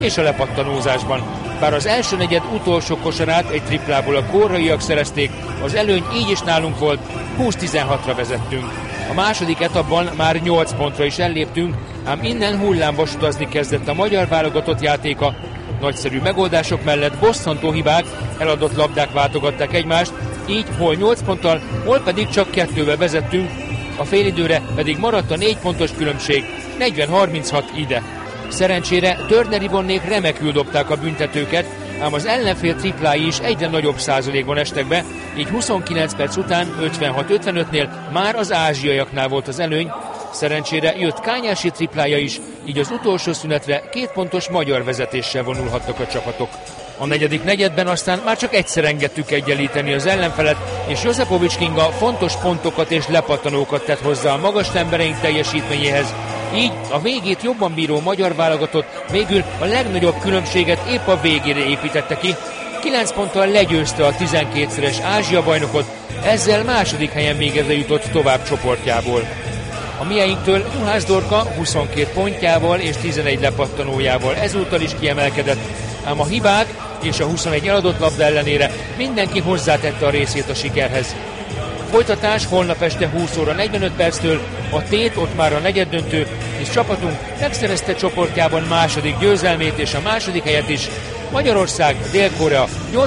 és a lepattanózásban. Bár az első negyed utolsó kosarát egy triplából a koreaiak szerezték, az előny így is nálunk volt, 20-16-ra vezettünk. A második etapban már 8 pontra is elléptünk, ám innen hullámvas utazni kezdett a magyar válogatott játéka. Nagyszerű megoldások mellett bosszantó hibák, eladott labdák váltogatták egymást, így hol 8 ponttal, hol pedig csak 2-vel vezettünk, a félidőre pedig maradt a 4 pontos különbség, 40-36 ide. Szerencsére Turner Ivonnék remekül dobták a büntetőket, ám az ellenfél triplái is egyre nagyobb százalékban estek be, így 29 perc után 56-55-nél már az ázsiaiaknál volt az előny. Szerencsére jött Kányási triplája is, így az utolsó szünetre 2 pontos magyar vezetéssel vonulhattak a csapatok. A negyedik negyedben aztán már csak egyszer engedtük egyenlíteni az ellenfelet, és Jozepovics Kinga fontos pontokat és lepattanókat tett hozzá a magas embereink teljesítményéhez. Így a végét jobban bíró magyar válogatott végül a legnagyobb különbséget épp a végére építette ki. 9 ponttal legyőzte a 12-szeres Ázsia bajnokot, ezzel második helyen végezve jutott tovább csoportjából. A mieinktől Juhász Dorka 22 pontjával és 11 lepattanójával ezúttal is kiemelkedett, ám a hibák és a 21 eladott labda ellenére mindenki hozzátette a részét a sikerhez. A folytatás holnap este 20 óra 45 perctől, a tét ott már a negyeddöntő, és csapatunk megszerezte csoportjában második győzelmét és a második helyet is. Magyarország, Dél-Korea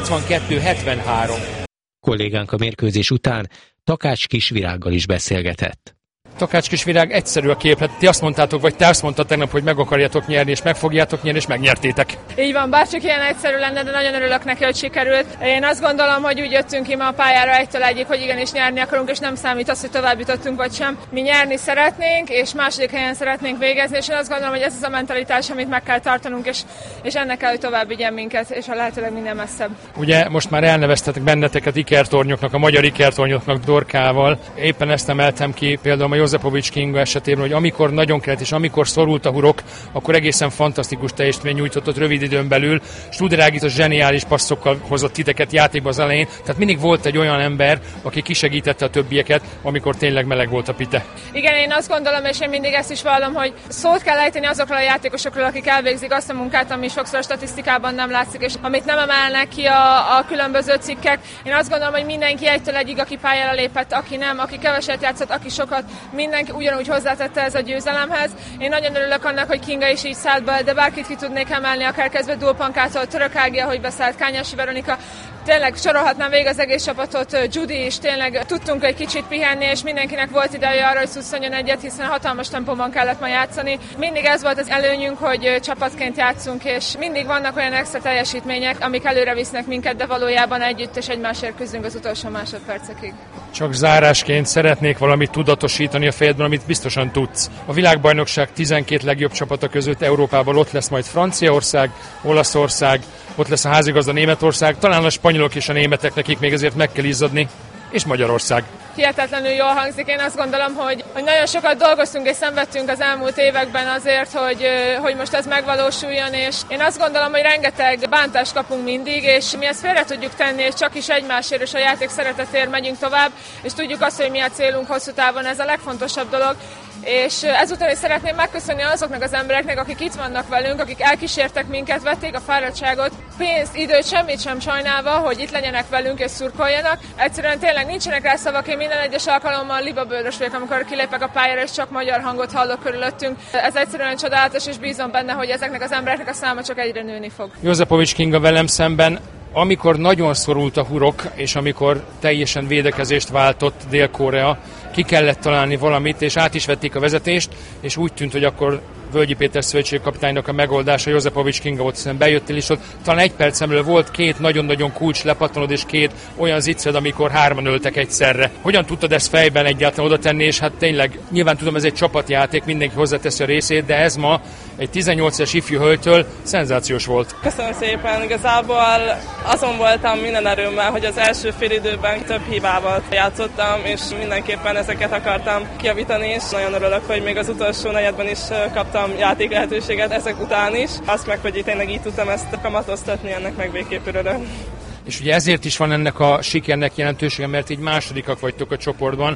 82-73. Kollégánk a mérkőzés után Takács Kisvirággal is beszélgetett. Takács Kisvirág, egyszerű a képlet. Ti azt mondtátok, vagy te azt mondtad tegnap, hogy meg akarjátok nyerni, és meg fogjátok nyerni, és megnyertétek. Így van, bárcsak ilyen egyszerű lenne, de nagyon örülök neki, hogy sikerült. Én azt gondolom, hogy úgy jöttünk ki ma a pályára 1-1-ig, hogy igenis nyerni akarunk, és nem számít az, hogy tovább jutottunk vagy sem. Mi nyerni szeretnénk, és második helyen szeretnénk végezni, és én azt gondolom, hogy ez az a mentalitás, amit meg kell tartanunk, és ennek kell, hogy tovább vigyen minket, és a lehetőleg minden messzebb. Ugye most már elneveztetek benneteket ikertornyoknak, a magyar ikertornyoknak Dorkával. Éppen ezt emeltem ki például a Jozepovics Kinga esetében, hogy amikor nagyon kellett és amikor szorult a hurok, akkor egészen fantasztikus teljesítmény nyújtott rövid időn belül. Studer Ágita zseniális passzokkal hozott titeket játékba az elején, tehát mindig volt egy olyan ember, aki kisegítette a többieket, amikor tényleg meleg volt a pite. Igen, én azt gondolom, és én mindig ezt is vallom, hogy szót kell ejteni azokról a játékosokról, akik elvégzik azt a munkát, ami sokszor a statisztikában nem látszik, és amit nem emelnek ki a különböző cikkek. Én azt gondolom, hogy mindenki 1-1-ig, aki pályára lépett, aki nem, aki keveset játszott, aki sokat, mindenki ugyanúgy hozzátette ez a győzelemhez. Én nagyon örülök annak, hogy Kinga is így szállt be, de bárkit ki tudnék emelni, akár kezdve Dulpankától, Török Ági, ahogy beszállt, Kányási Veronika. Tényleg sorolhatnám végig az egész csapatot, Judy is, tényleg tudtunk egy kicsit pihenni, és mindenkinek volt ideje arra, hogy szusszanjon egyet, hiszen hatalmas tempóban kellett ma játszani. Mindig ez volt az előnyünk, hogy csapatként játszunk, és mindig vannak olyan extra teljesítmények, amik előre visznek minket, de valójában együtt és egymásért küzdünk az utolsó másodpercekig. Csak zárásként szeretnék valamit tudatosítani a fejedben, amit biztosan tudsz. A világbajnokság 12 legjobb csapata között Európában ott lesz majd Franciaország, Olaszország, ott lesz a házigazda Németország, talán a spanyolok és a németek, nekik még ezért meg kell izzadni, és Magyarország. Hihetetlenül jól hangzik. Én azt gondolom, hogy nagyon sokat dolgoztunk és szenvedtünk az elmúlt években azért, hogy most ez megvalósuljon, és én azt gondolom, hogy rengeteg bántást kapunk mindig, és mi ezt félre tudjuk tenni, és csak is egymásért és a játék szeretetért megyünk tovább, és tudjuk azt, hogy mi a célunk hosszú távon, ez a legfontosabb dolog. És ezúttal is szeretném megköszönni azoknak az embereknek, akik itt vannak velünk, akik elkísértek minket, vették a fáradtságot, pénzt, időt, semmit sem sajnálva, hogy itt legyenek velünk és szurkoljanak. Egyszerűen tényleg nincsenek rá szavak, én minden egyes alkalommal libabőrös vagyok, amikor kilépek a pályára, és csak magyar hangot hallok körülöttünk. Ez egyszerűen csodálatos, és bízom benne, hogy ezeknek az embereknek a száma csak egyre nőni fog. Jozepovics Kinga velem szemben, amikor nagyon szorult a hurok, és amikor teljesen védekezést váltott Dél-Korea, ki kellett találni valamit, és át is vették a vezetést, és úgy tűnt, hogy akkor Völgyi Péter szövetségkapitánynak a megoldása Jozepovics Kinga volt, hiszen bejöttél, és ott talán egy percemről volt 2 nagyon-nagyon kulcs lepattanod, és 2 olyan zicced, amikor 3-an öltek egyszerre. Hogyan tudtad ezt fejben egyáltalán oda tenni, és hát tényleg, nyilván tudom, ez egy csapatjáték, mindenki hozzáteszi a részét, de ez ma egy 18-es ifjú hölgytől szenzációs volt. Köszönöm szépen, igazából azon voltam minden erőmmel, hogy az első félidőben több hibával játszottam, és mindenképpen ezeket akartam kijavítani, és nagyon örülök, hogy még az utolsó negyedben is kaptam játék lehetőséget ezek után is. Azt meg, hogy tényleg így tudtam ezt kamatoztatni, ennek meg végképp örülök. És ugye ezért is van ennek a sikernek jelentősége, mert így másodikak vagytok a csoportban.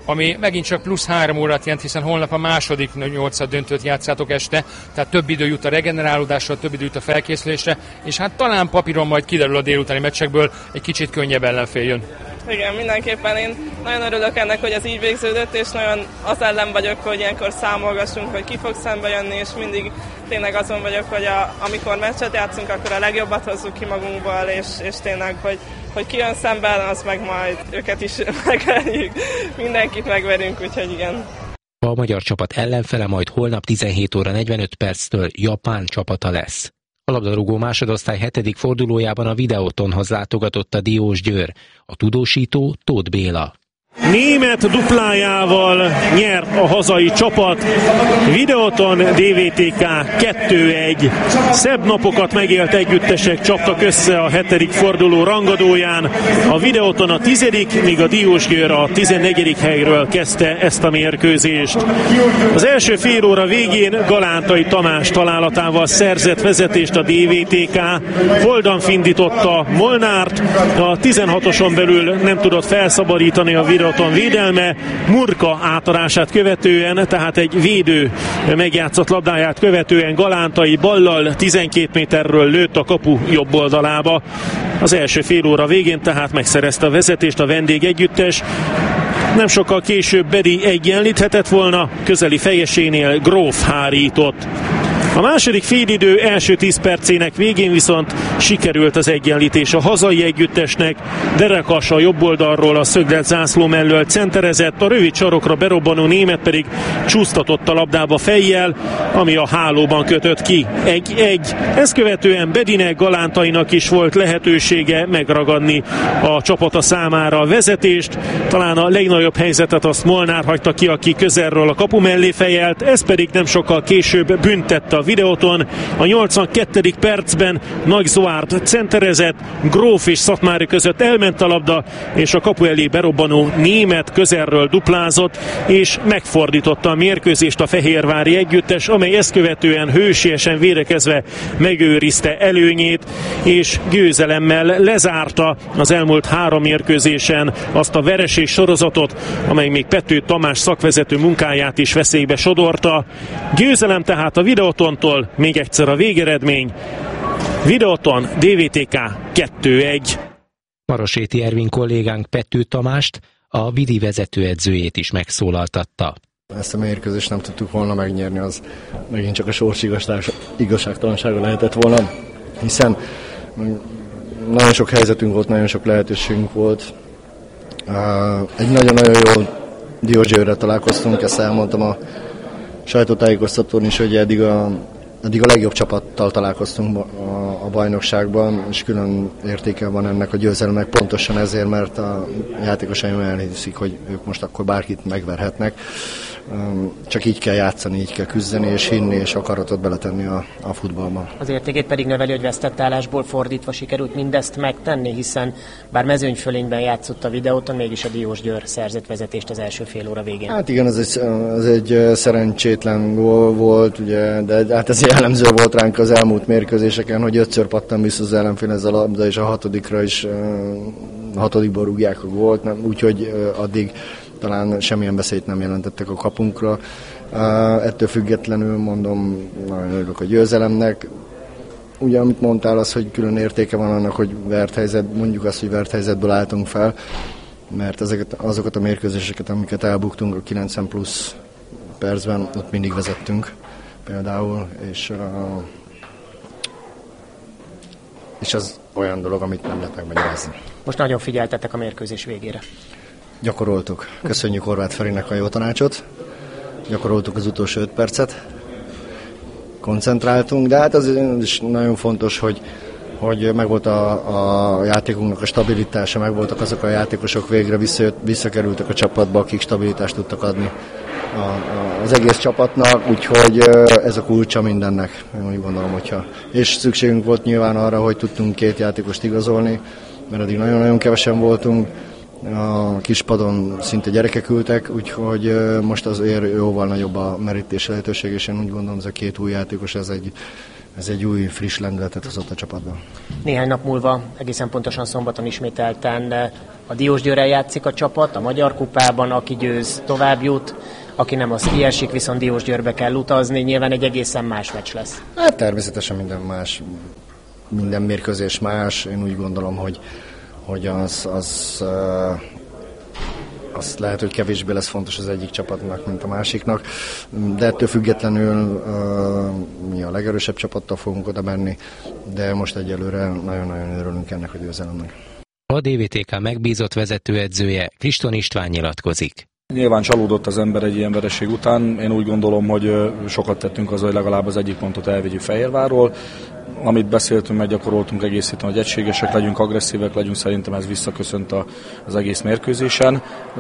ami megint csak plusz 3 órát jelent, hiszen holnap a második 8-at döntőt játszátok este, tehát több idő jut a regenerálódásra, több idő jut a felkészülésre, és hát talán papíron majd kiderül a délutáni meccsekből, egy kicsit könnyebb ellenfél jön. Igen, mindenképpen én nagyon örülök ennek, hogy ez így végződött, és nagyon az ellen vagyok, hogy ilyenkor számolgassunk, hogy ki fog szembe jönni, és mindig tényleg azon vagyok, hogy amikor meccset játszunk, akkor a legjobbat hozzuk ki magunkból, és tényleg, hogy ki jön szemben, az meg majd őket is megverjük, mindenkit megverünk, úgyhogy igen. A magyar csapat ellenfele majd holnap 17 óra 45 perctől Japán csapata lesz. A labdarúgó másodosztály 7. fordulójában a Videotonhoz látogatott a Diósgyőr. A tudósító Tóth Béla. Német duplájával nyert a hazai csapat. Videoton DVTK 2-1. Szebb napokat megélt együttesek csaptak össze a 7. forduló rangadóján. A Videoton a 10., míg a Diósgyőr a 14. helyről kezdte ezt a mérkőzést. Az első fél óra végén Galántai Tamás találatával szerzett vezetést a DVTK. Holdan findította Molnárt, a 16-oson belül nem tudott felszabadítani a Videoton védelme, Murka átadását követően, tehát egy védő megjátszott labdáját követően Galántai ballal 12 méterről lőtt a kapu jobb oldalába. Az első fél óra végén tehát megszerezte a vezetést a vendégegyüttes. Nem sokkal később Bedi egyenlíthetett volna, közeli fejesénél Gróf hárított. A második félidő első 10 percének végén viszont sikerült az egyenlítés a hazai együttesnek. Derekas a jobb oldalról a szöglet zászló mellől centerezett, a rövid sarokra berobbanó német pedig csúsztatott a labdába fejjel, ami a hálóban kötött ki. 1-1. Ezt követően Bedinek, Galántainak is volt lehetősége megragadni a csapata számára a vezetést. Talán a legnagyobb helyzetet azt Molnár hagyta ki, aki közelről a kapu mellé fejelt, ez pedig nem sokkal később büntette a Videoton. A 82. percben Nagy Zoárd centerezett, Gróf és Szatmári között elment a labda, és a kapu elé berobbanó német közelről duplázott, és megfordította a mérkőzést a fehérvári együttes, amely ezt követően hősiesen védekezve megőrizte előnyét, és győzelemmel lezárta az elmúlt 3 mérkőzésen azt a veresés sorozatot, amely még Pető Tamás szakvezető munkáját is veszélybe sodorta. Győzelem tehát a Videoton. Még egyszer a végeredmény. Videoton DVTK 2-1. Maroséti Ervin kollégánk Pető Tamást, a Vidi vezetőedzőjét is megszólaltatta. Ezt a mérkőzést nem tudtuk volna megnyerni, az megint csak a sors igazságtalansága lehetett volna, hiszen nagyon sok helyzetünk volt, nagyon sok lehetőségünk volt. Egy nagyon-nagyon jó Diósgyőrrel találkoztunk, ezt elmondtam a sajtótájékoztatón is, hogy eddig a legjobb csapattal találkoztunk a bajnokságban, és külön értéke van ennek a győzelemnek pontosan ezért, mert a játékosaim elhiszik, hogy ők most akkor bárkit megverhetnek. Csak így kell játszani, így kell küzdeni, és hinni, és akaratot beletenni a futballban. Az értékét pedig növeli, hogy vesztett állásból fordítva sikerült mindezt megtenni, hiszen bár mezőnyfölényben játszott a Videóton, mégis a Diósgyőr szerzett vezetést az első fél óra végén. Hát igen, ez egy szerencsétlen gól volt, ugye, de hát ez jellemző volt ránk az elmúlt mérkőzéseken, hogy 5-ször pattan vissza az ellenfél ez a labda, és a 6-dikra is 6-dikból rúgják a gólt, úgyhogy addig talán semmilyen veszélyt nem jelentettek a kapunkra. Ettől függetlenül mondom, nagyon örülök a győzelemnek. Ugye, amit mondtál, az, hogy külön értéke van annak, hogy mondjuk azt, hogy vert helyzetből álltunk fel, mert azokat a mérkőzéseket, amiket elbuktunk a 90 plusz percben, ott mindig vezettünk például, és az olyan dolog, amit nem lehet megmagyarázni. Most nagyon figyeltetek a mérkőzés végére. Gyakoroltuk. Köszönjük Horváth Ferinek a jó tanácsot. Gyakoroltuk az utolsó 5 percet. Koncentráltunk, de hát az is nagyon fontos, hogy megvolt a játékunknak a stabilitása, megvoltak azok a játékosok, végre visszakerültek a csapatba, akik stabilitást tudtak adni az egész csapatnak, úgyhogy ez a kulcsa mindennek, én úgy gondolom, és szükségünk volt nyilván arra, hogy tudtunk 2 játékost igazolni, mert eddig nagyon-nagyon kevesen voltunk, a kispadon szinte gyerekek ültek, úgyhogy most azért jóval nagyobb a merítés lehetőség, és én úgy gondolom, ez a 2 új játékos, ez egy ez egy új, friss lendületet hozott a csapatban. Néhány nap múlva, egészen pontosan szombaton ismételten a Diósgyőrrel játszik a csapat, a Magyar Kupában, aki győz tovább jut, aki nem, az kiesik, viszont Diósgyőrbe kell utazni, nyilván egy egészen más meccs lesz. Hát természetesen minden más, minden mérkőzés más. Én úgy gondolom, hogy az lehet, hogy kevésbé lesz fontos az egyik csapatnak, mint a másiknak, de ettől függetlenül mi a legerősebb csapattal fogunk oda menni, de most egyelőre nagyon-nagyon örülünk ennek a győzelemnek. A DVTK megbízott vezetőedzője Kriston István nyilatkozik. Nyilván csalódott az ember egy ilyen vereség után. Én úgy gondolom, hogy sokat tettünk az, hogy legalább az egyik pontot elvigyük Fehérvárról. Amit beszéltünk, meggyakoroltunk egész héten, hogy egységesek legyünk, agresszívek legyünk, szerintem ez visszaköszönt az egész mérkőzésen.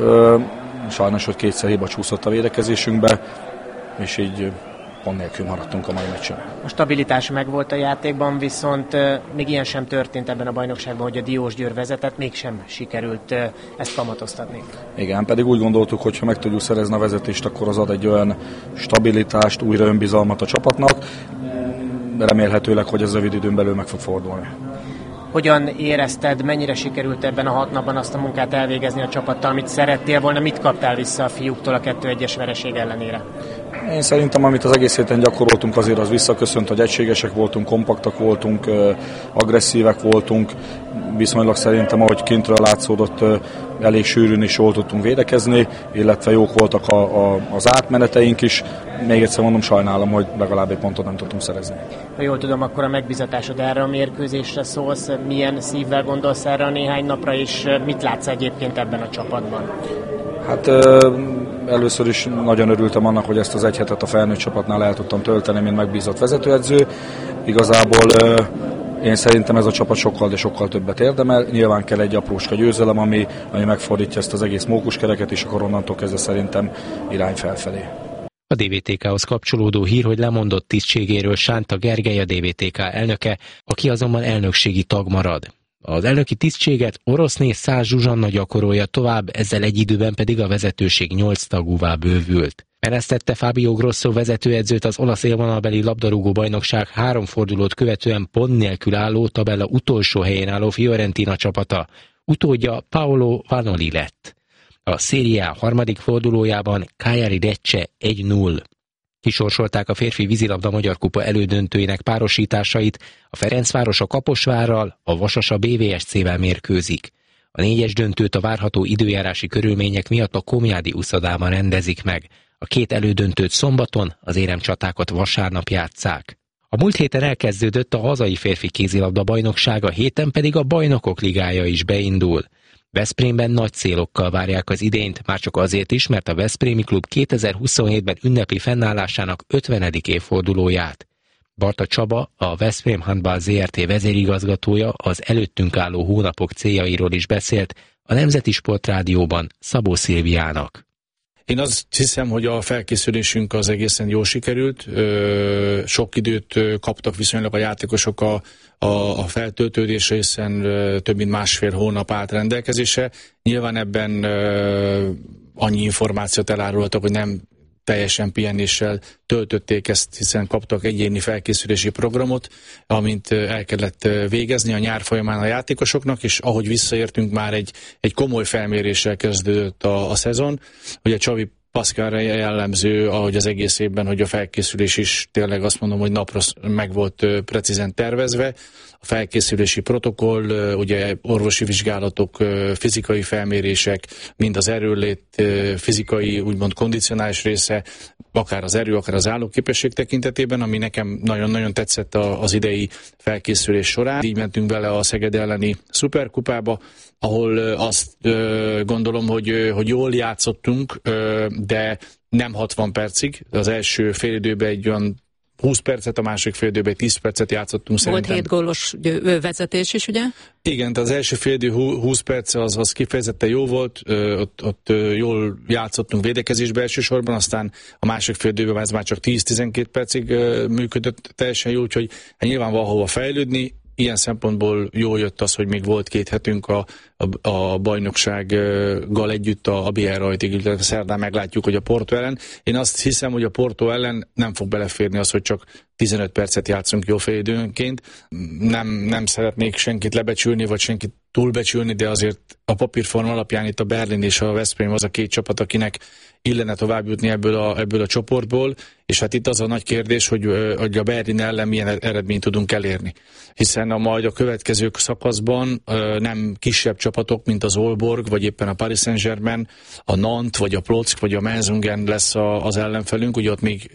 Sajnos, hogy kétszer hiba csúszott a védekezésünkbe, és így pont nélkül maradtunk a mai meccsen. A stabilitás megvolt a játékban, viszont még ilyen sem történt ebben a bajnokságban, hogy a Diósgyőr vezetett, mégsem sikerült ezt kamatoztatni. Igen, pedig úgy gondoltuk, hogy ha meg tudjuk szerezni a vezetést, akkor az ad egy olyan stabilitást, újra önbizalmat a csapatnak. Remélhetőleg, hogy ez rövid időn belül meg fog fordulni. Hogyan érezted, mennyire sikerült ebben a 6 napban azt a munkát elvégezni a csapattal, amit szerettél volna, mit kaptál vissza a fiúktól a 2-1-es vereség ellenére? Én szerintem, amit az egész héten gyakoroltunk, azért az visszaköszönt, hogy egységesek voltunk, kompaktak voltunk, agresszívek voltunk, viszonylag szerintem, ahogy kintről látszódott, elég sűrűn is jól tudtunk védekezni, illetve jók voltak az átmeneteink is. Még egyszer mondom, sajnálom, hogy legalább egy pontot nem tudtunk szerezni. Ha jól tudom, akkor a megbízatásod erre a mérkőzésre szólsz, milyen szívvel gondolsz erre a néhány napra, és mit látsz egyébként ebben a csapatban? Hát először is nagyon örültem annak, hogy ezt az egy hetet a felnőtt csapatnál el tudtam tölteni, mint megbízott vezetőedző. Igazából én szerintem ez a csapat sokkal, de sokkal többet érdemel. Nyilván kell egy apróska győzelem, ami megfordítja ezt az egész mókuskereket, és akkor onnantól kezdve szerintem irány felfelé. A DVTK-hoz kapcsolódó hír, hogy lemondott tisztségéről Sánta Gergely, a DVTK elnöke, aki azonban elnökségi tag marad. Az elnöki tisztséget Oroszné Szász Zsuzsanna gyakorolja tovább, ezzel egy időben pedig a vezetőség 8 tagúvá bővült. Eresztette Fábio Grosso vezetőedzőt az olasz élvonalbeli labdarúgó bajnokság 3 fordulót követően pont nélkül álló tabella utolsó helyén álló Fiorentina csapata. Utódja Paolo Vanoli lett. A Serie A 3. fordulójában Cagliari Lecce 1-0. Kisorsolták a férfi vízilabda Magyar Kupa elődöntőinek párosításait, a Ferencváros a Kaposvárral, a Vasas a BVSC-vel mérkőzik. A 4-es döntőt a várható időjárási körülmények miatt a Komjádi uszodában rendezik meg. A 2 elődöntőt szombaton, az éremcsatákat vasárnap játsszák. A múlt héten elkezdődött a hazai férfi kézilabda bajnoksága, héten pedig a Bajnokok Ligája is beindul. Veszprémben nagy célokkal várják az idényt, már csak azért is, mert a Veszprémi klub 2027-ben ünnepli fennállásának 50. évfordulóját. Barta Csaba, a Veszprém Handball Zrt. Vezérigazgatója az előttünk álló hónapok céljairól is beszélt a Nemzeti Sportrádióban Szabó Szilviának. Én azt hiszem, hogy a felkészülésünk az egészen jól sikerült. Sok időt kaptak viszonylag a játékosok a feltöltődésre, hiszen több mint 1,5 hónap állt rendelkezésre. Nyilván ebben annyi információt elárultak, hogy nem teljesen pihenéssel töltötték ezt, hiszen kaptak egyéni felkészülési programot, amint el kellett végezni a nyár folyamán a játékosoknak, és ahogy visszaértünk, már egy komoly felméréssel kezdődött a szezon. Ugye Csavi Paszkálra jellemző, ahogy az egész évben, hogy a felkészülés is tényleg azt mondom, hogy napra meg volt precízen tervezve. A felkészülési protokoll, ugye orvosi vizsgálatok, fizikai felmérések, mind az erőlét, fizikai, úgymond kondicionális része, akár az erő, akár az állóképesség tekintetében, ami nekem nagyon-nagyon tetszett az idei felkészülés során. Így mentünk bele a Szeged elleni szuperkupába, ahol azt gondolom, hogy jól játszottunk, de nem 60 percig. Az első félidőben egy olyan 20 percet, a másik félidőben 10 percet játszottunk szerintem. Volt 7 gólos vezetés is, ugye? Igen, az első félidő 20 perc az kifejezetten jó volt, ott jól játszottunk védekezésbe elsősorban, aztán a másik félidőben ez már csak 10-12 percig működött teljesen jó, úgyhogy nyilván van hova fejlődni. ilyen szempontból jól jött az, hogy még volt 2 hetünk a bajnoksággal együtt a BL rajtig, illetve szerdán meglátjuk, hogy a Porto ellen. Én azt hiszem, hogy a Porto ellen nem fog beleférni az, hogy csak 15 percet játszunk jó félidőnként. Nem szeretnék senkit lebecsülni, vagy senkit túlbecsülni, de azért a papírforma alapján itt a Berlin és a Veszprém az a 2 csapat, akinek illene tovább jutni ebből a csoportból, és hát itt az a nagy kérdés, hogy a Berlin ellen milyen eredményt tudunk elérni. Hiszen majd a következő szakaszban nem kisebb csapatok, mint az Aalborg, vagy éppen a Paris Saint-Germain, a Nantes, vagy a Plock, vagy a Menzungen lesz az ellenfelünk, ugye ott még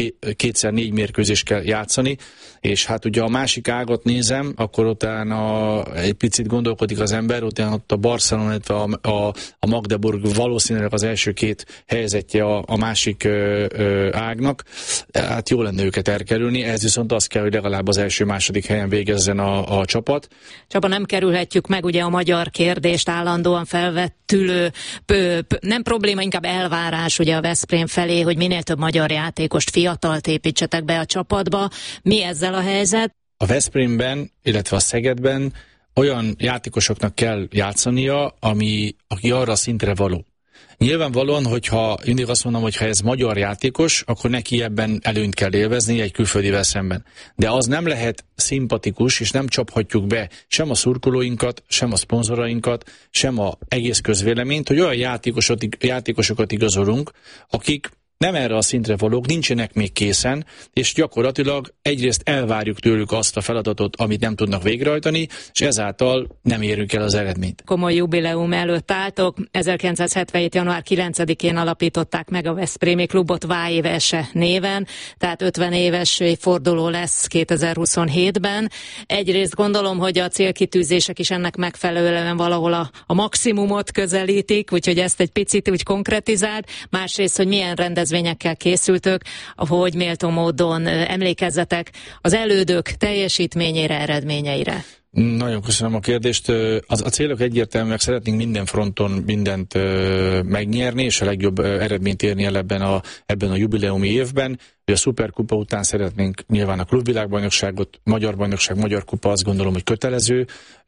2x4 mérkőzést kell játszani, és hát ugye a másik ágat nézem, akkor utána egy picit gondolkodik az ember, utána ott a Barcelona, illetve a Magdeburg valószínűleg az első 2 helyzetje a másik ágnak. Hát jó lenne őket elkerülni, ez viszont az kell, hogy legalább az első-második helyen végezzen a csapat. Csaba, nem kerülhetjük meg ugye a magyar kérdést állandóan felvettülő, nem probléma, inkább elvárás ugye a Veszprém felé, hogy minél több magyar játékost, fiatalt építsetek be a csapatba. Mi ezzel a helyzet? A Veszprémben, illetve a Szegedben olyan játékosoknak kell játszania, aki arra a szintre való. Nyilvánvalóan, hogyha mindig azt mondom, hogy ha ez magyar játékos, akkor neki ebben előnyt kell élvezni egy külföldivel szemben. De az nem lehet szimpatikus, és nem csaphatjuk be sem a szurkolóinkat, sem a szponzorainkat, sem az egész közvéleményt, hogy olyan játékosokat igazolunk, akik nem erre a szintre valók, nincsenek még készen, és gyakorlatilag egyrészt elvárjuk tőlük azt a feladatot, amit nem tudnak végrehajtani, és ezáltal nem érünk el az eredményt. Komoly jubileum előtt álltok. 1977. január 9-én alapították meg a Veszprémi klubot Vájvese néven, tehát 50 éves forduló lesz 2027-ben. Egyrészt gondolom, hogy a célkitűzések is ennek megfelelően valahol a maximumot közelítik, úgyhogy ezt egy picit úgy konkretizált. Másrészt, hogy milyen rendezvényekkel készültök, ahogy méltó módon emlékezzetek az elődök teljesítményére, eredményeire. Nagyon köszönöm a kérdést. A célok egyértelműek, szeretnénk minden fronton mindent megnyerni, és a legjobb eredményt érni el ebben a jubileumi évben. A Szuperkupa után szeretnénk nyilván a klubvilágbajnokságot, magyar bajnokság, magyar kupa, azt gondolom, hogy kötelező,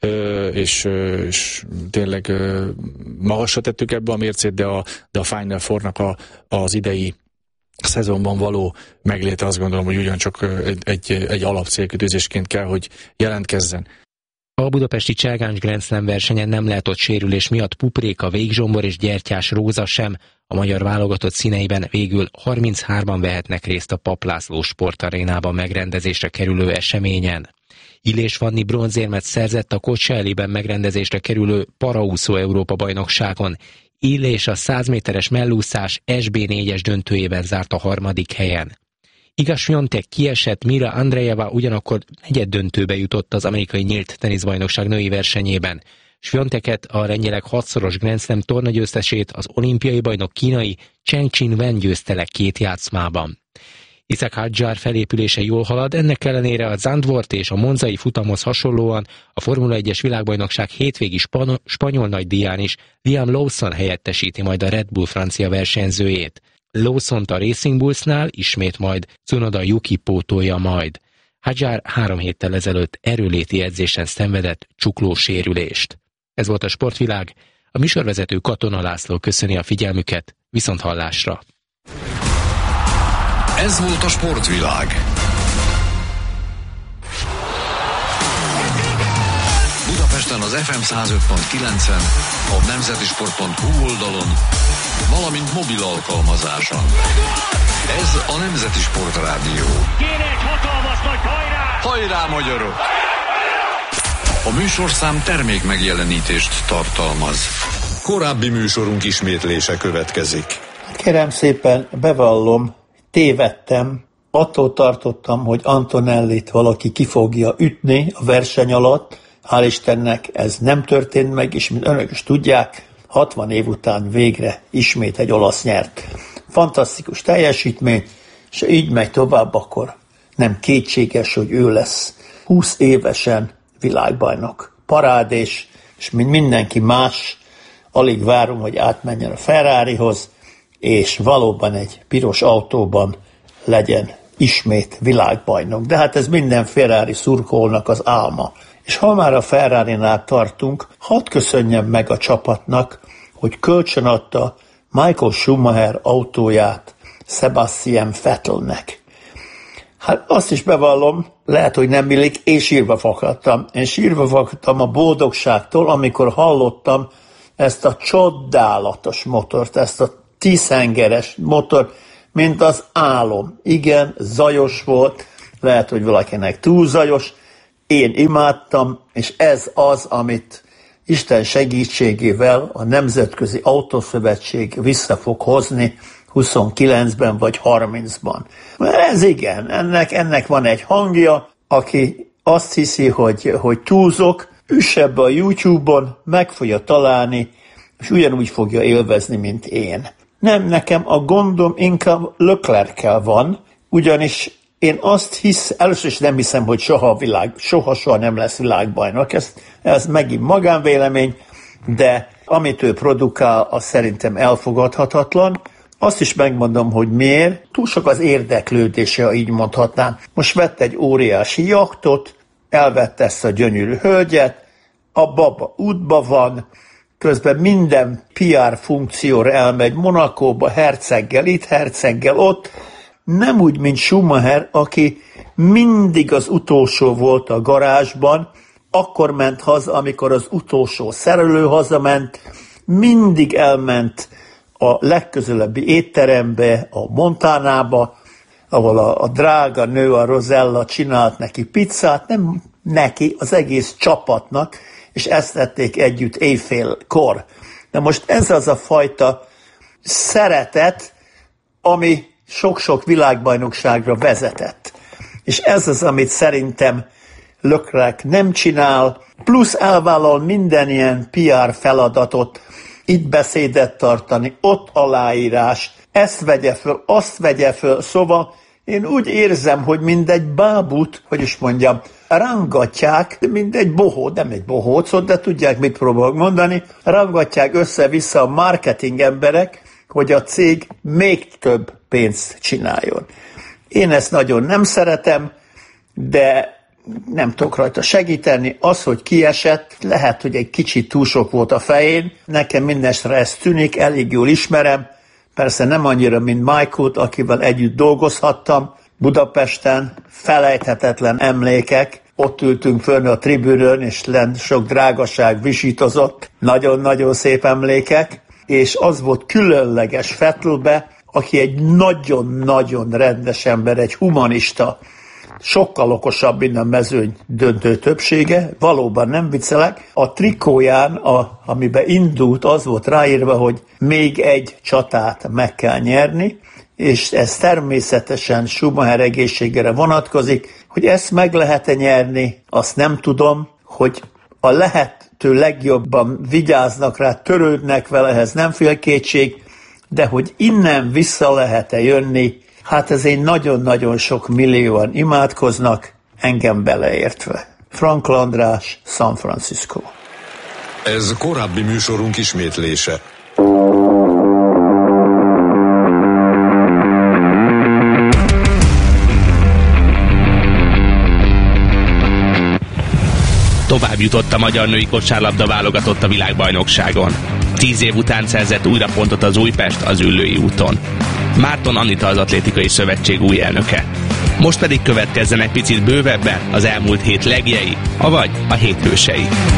és tényleg magasra tettük ebbe a mércét, de a Final Four-nak az idei szezonban való megléte, azt gondolom, hogy ugyancsak egy alapcélkitűzésként kell, hogy jelentkezzen. A budapesti Cselgáncs Grand Slam versenyen nem lehetott sérülés miatt Pupréka, Végzsombor és Gyertyás Róza sem. A magyar válogatott színeiben végül 33-an vehetnek részt a Papp László sportarénában megrendezésre kerülő eseményen. Illés Vanni bronzérmet szerzett a Coachella-ben megrendezésre kerülő paraúszó Európa-bajnokságon. Illés a 100 méteres mellúszás SB4-es döntőjében zárt a 3. helyen. Iga Swiatek kiesett, Mira Andreeva ugyanakkor negyeddöntőbe jutott az amerikai nyílt teniszbajnokság női versenyében. Swiateket, a lengyelek 6-szoros Grand Slam tornagyőztesét, az olimpiai bajnok kínai Cheng Qin-wen győzte le 2 játszmában. Isaac Hadjar felépülése jól halad, ennek ellenére a Zandvoort és a monzai futamhoz hasonlóan a Formula 1-es világbajnokság hétvégi spanyol nagydíján is Liam Lawson helyettesíti majd a Red Bull francia versenyzőjét. Lawsont a Racing Bullsnál ismét majd Tsunoda Yuki pótolja majd. Hadjar 3 héttel ezelőtt erőléti edzésen szenvedett csuklósérülést. Ez volt a Sportvilág. A műsorvezető Katona László köszöni a figyelmüket, viszonthallásra. Ez volt a Sportvilág. Budapesten az FM 105.9-en, a nemzetisport.hu oldalon, valamint mobil alkalmazáson. Ez a Nemzeti Sportrádió. Kéne egy hatalmas nagy hajrá! Hajrá, magyarok! A műsorszám termék megjelenítést tartalmaz. Korábbi műsorunk ismétlése következik. Kérem szépen, bevallom, tévedtem. Attól tartottam, hogy Antonellit valaki ki fogja ütni a verseny alatt. Hál' Istennek ez nem történt meg, és mint önök is tudják, 60 év után végre ismét egy olasz nyert. Fantasztikus teljesítmény, és így megy tovább, akkor nem kétséges, hogy ő lesz 20 évesen világbajnok. Parádés, és mint mindenki más, alig várom, hogy átmenjen a Ferrarihoz, és valóban egy piros autóban legyen ismét világbajnok. De hát ez minden Ferrari szurkolónak az álma. És ha már a Ferrarinál tartunk, hadd köszönjem meg a csapatnak, hogy kölcsönadta Michael Schumacher autóját Sebastian Vettelnek. Hát azt is bevallom, lehet, hogy nem illik, én sírva fakadtam. Én sírva fakadtam a boldogságtól, amikor hallottam ezt a csodálatos motort, ezt a 10 hengeres motort, mint az álom. Igen, zajos volt, lehet, hogy valakinek túl zajos, én imádtam, és ez az, amit Isten segítségével a Nemzetközi Autószövetség vissza fog hozni 29-ben vagy 30-ban. Ez igen, ennek van egy hangja, aki azt hiszi, hogy túlzok, üsse be a YouTube-on, meg fogja találni, és ugyanúgy fogja élvezni, mint én. Nem, nekem a gondom inkább Leclerc-kel van, ugyanis én azt először is nem hiszem, hogy soha nem lesz világbajnok, ez megint magánvélemény, de amit ő produkál, az szerintem elfogadhatatlan. Azt is megmondom, hogy miért. Túl sok az érdeklődése, ha így mondhatnám. Most vett egy óriási jachtot, elvette ezt a gyönyörű hölgyet, a baba útba van, közben minden PR funkcióra elmegy Monacóba, herceggel itt, herceggel ott, nem úgy, mint Schumacher, aki mindig az utolsó volt a garázsban, akkor ment haza, amikor az utolsó szerelő hazament, mindig elment a legközelebbi étterembe, a Montanába, ahol a drága nő, a Rosella csinált neki pizzát, nem neki, az egész csapatnak, és ezt tették együtt éjfélkor. De most ez az a fajta szeretet, ami sok-sok világbajnokságra vezetett. És ez az, amit szerintem Leclerc nem csinál, plusz elvállal minden ilyen PR feladatot, itt beszédet tartani, ott aláírás, ezt vegye föl, azt vegye föl, szóval én úgy érzem, hogy mindegy bábút, hogy is mondjam, rángatják, mint egy bohóc, nem egy bohócot, de tudják, mit próbálok mondani, rángatják össze-vissza a marketing emberek, hogy a cég még több pénzt csináljon. Én ezt nagyon nem szeretem, de nem tudok rajta segíteni. Az, hogy kiesett, lehet, hogy egy kicsit túl sok volt a fején. Nekem mindenestre ez tűnik, elég jól ismerem. Persze nem annyira, mint Michael-t, akivel együtt dolgozhattam. Budapesten felejthetetlen emlékek. Ott ültünk fönn a tribünön, és lent sok drágaság visítozott. Nagyon-nagyon szép emlékek. És az volt különleges Vettelbe, aki egy nagyon-nagyon rendes ember, egy humanista, sokkal okosabb, mint a mezőny döntő többsége, valóban nem viccelek. A trikóján, amiben indult, az volt ráírva, hogy még egy csatát meg kell nyerni, és ez természetesen Schumacher egészségére vonatkozik, hogy ezt meg lehet-e nyerni, azt nem tudom, hogy a lehető legjobban vigyáznak rá, törődnek vele, ehhez nem fél kétség, de hogy innen vissza lehet-e jönni, hát ezért nagyon-nagyon sok millióan imádkoznak, engem beleértve. Frankl András, San Francisco. Ez korábbi műsorunk ismétlése. Tovább jutott a magyar női kosárlabda válogatott a világbajnokságon. 10 év után szerzett újra pontot az Újpest az Üllői úton. Márton Anita az Atlétikai Szövetség új elnöke. Most pedig következzen egy picit bővebben az elmúlt hét legjei, avagy a hét hősei.